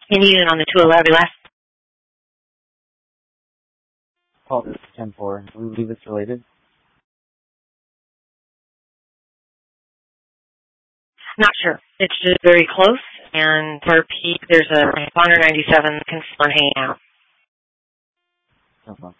Any unit on the 211 left? Call this 10-4. Do we believe it's related? Not sure. It's just very close, and for peak, there's a responder 97 concern hanging out. No problem.